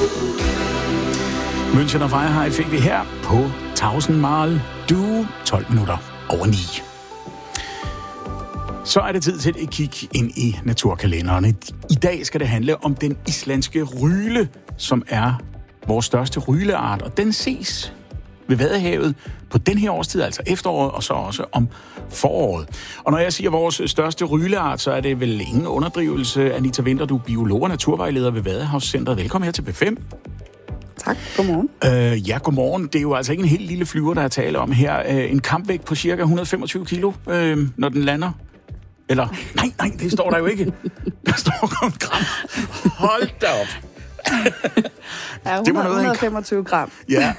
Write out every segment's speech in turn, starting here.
München og Freiheit fik vi her på 1000 Mal. Du 12 minutter over 9. Så er det tid til et kig ind i naturkalenderen. I dag skal det handle om den islandske ryle, som er vores største ryleart, og den ses ved Vadehavet på den her årstid, altså efteråret, og så også om foråret. Og når jeg siger vores største ryleart, så er det vel ingen underdrivelse. Anita Winther, du er biolog og naturvejleder ved Vadehavscentret. Velkommen her til P5. Tak. Godmorgen. Ja, godmorgen. Det er jo altså ikke en helt lille flyver, der er tale om her. En kampvægt på cirka 125 kilo, når den lander. Eller, nej, det står der jo ikke. Der står kun gram. Hold da op. Ja, 125 gram. Ja.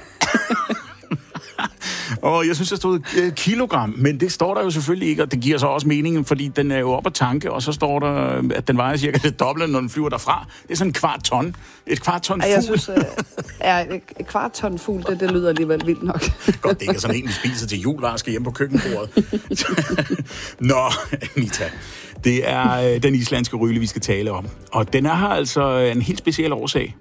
Og jeg synes, der stod kilogram, men det står der jo selvfølgelig ikke, og det giver så også meningen, fordi den er jo op at tanke, og så står der, at den vejer cirka det dobbelte, når den flyver derfra. Det er sådan en kvart ton. Et kvart ton fugl. Jeg synes, et kvart ton fugl, det lyder alligevel vildt nok. Godt, det ikke er sådan en, vi spiser til jul, og skal hjem på køkkenbordet. Nå, Anita. Det er den islandske ryle, vi skal tale om. Og den er her altså en helt speciel årsag.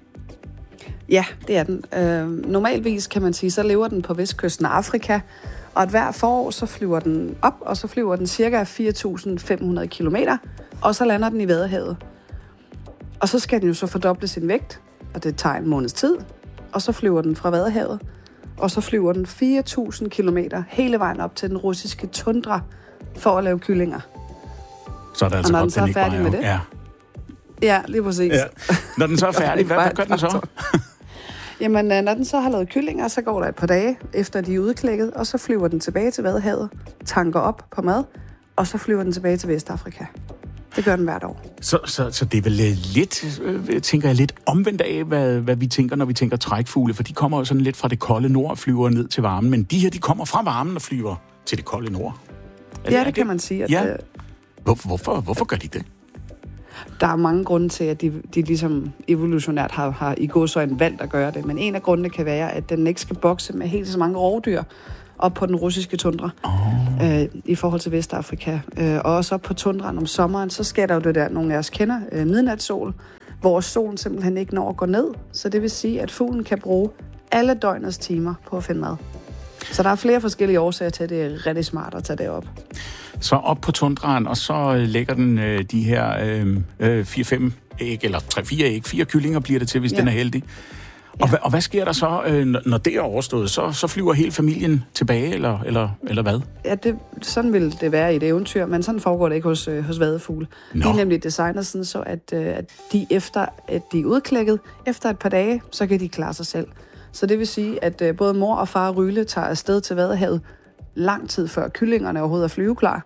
Ja, det er den. Normalvis kan man sige, så lever den på vestkysten af Afrika, og at hver forår så flyver den op, og så flyver den cirka 4.500 kilometer, og så lander den i Vadehavet. Og så skal den jo så fordoble sin vægt, og det tager en måneds tid, og så flyver den fra Vadehavet, og så flyver den 4.000 kilometer hele vejen op til den russiske tundra for at lave kyllinger. Så er det altså godt, den ikke færdig med det. Ja. Ja, lige præcis. Ja. Når den så er færdig, hvad gør den så? Jamen, når den så har lavet kyllinger, så går der et par dage, efter de er udklækket, og så flyver den tilbage til Vadehavet, tanker op på mad, og så flyver den tilbage til Vestafrika. Det gør den hvert år. Så det er vel lidt, tænker jeg, lidt omvendt af, hvad vi tænker, når vi tænker trækfugle, for de kommer jo sådan lidt fra det kolde nord og flyver ned til varmen, men de her, de kommer fra varmen og flyver til det kolde nord. Det kan man sige. At, ja. Hvorfor gør de det? Der er mange grunde til, at de ligesom evolutionært har i gåseøjne valgt at gøre det. Men en af grundene kan være, at den ikke skal bokse med helt så mange rovdyr op på den russiske tundra i forhold til Vestafrika. Og også op på tundraen om sommeren, så sker der jo det der, nogle af os kender, midnatssol, hvor solen simpelthen ikke når at gå ned. Så det vil sige, at fuglen kan bruge alle døgnets timer på at finde mad. Så der er flere forskellige årsager til, at det er rigtig smart at tage det op. Så op på tundraen, og så lægger den de her 4-5 æg, eller 3-4 æg, 4 kyllinger bliver det til, hvis den er heldig. Og hvad sker der så, når det er overstået? Så flyver hele familien tilbage, eller hvad? Ja, sådan vil det være i et eventyr, men sådan foregår det ikke hos vadefugle. De er nemlig designet sådan, så at de efter at de er udklækket, efter et par dage, så kan de klare sig selv. Så det vil sige, at både mor og far ryle tager afsted til Vadehavet lang tid før kyllingerne overhovedet er flyveklar.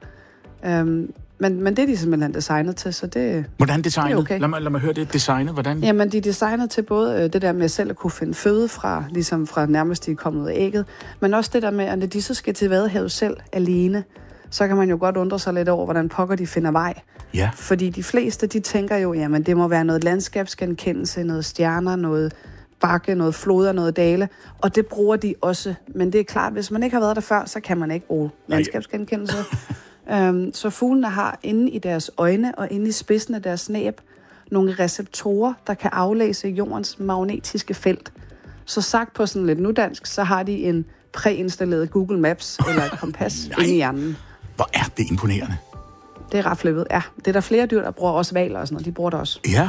Men det er de simpelthen designet til, så det hvordan designet? Det er okay. Lad mig høre det designet. Hvordan? Jamen, de er designet til både det der med selv at kunne finde føde fra, ligesom fra nærmest de er kommet ud af ægget, men også det der med, at når de så skal til Vadehavet selv alene, så kan man jo godt undre sig lidt over, hvordan pokker de finder vej. Ja. Fordi de fleste, de tænker jo, jamen det må være noget landskabsgenkendelse, noget stjerner, noget bakke, noget floder, noget dale, og det bruger de også. Men det er klart, hvis man ikke har været der før, så kan man ikke bruge landskabsgenkendelse. Så fuglene har inde i deres øjne og inde i spidsen af deres næb nogle receptorer, der kan aflæse jordens magnetiske felt. Så sagt på sådan lidt nudansk, så har de en præinstalleret Google Maps eller et kompas inde i hjernen. Hvor er det imponerende. Det er ret flippet, ja. Det er der flere dyr, der bruger også hvaler og sådan noget. De bruger det også. Ja.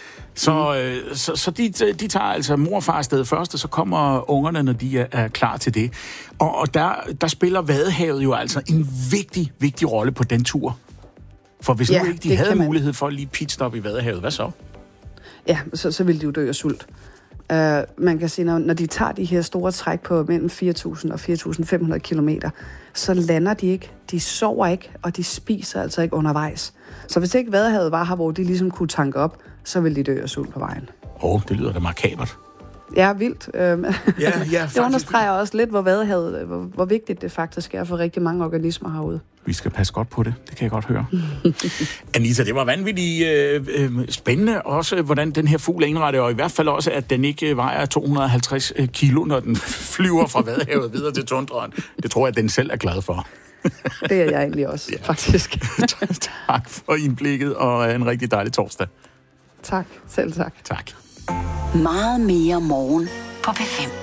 Så de tager altså mor og far afsted først, og så kommer ungerne, når de er klar til det. Og der spiller Vadehavet jo altså en vigtig rolle på den tur. For hvis nu ikke de havde mulighed for at lige pitstop i Vadehavet, hvad så? Ja, så ville de jo dø af sult. Man kan sige, når de tager de her store træk på mellem 4.000 og 4.500 kilometer, så lander de ikke, de sover ikke, og de spiser altså ikke undervejs. Så hvis ikke Vadehavet var her, hvor de ligesom kunne tanke op, så ville de dø af sult på vejen. Det lyder da makabert. Ja, vildt. Ja, det understreger også lidt, hvor vigtigt det faktisk er for rigtig mange organismer herude. Vi skal passe godt på det, det kan jeg godt høre. Anita, det var vanvittigt spændende også, hvordan den her fugl er indrettet, og i hvert fald også, at den ikke vejer 250 kilo, når den flyver fra Vadehavet videre til tundraen. Det tror jeg, at den selv er glad for. Det er jeg egentlig også, faktisk. Tak for indblikket, og en rigtig dejlig torsdag. Tak, selv tak. Tak. Meget mere morgen på P5.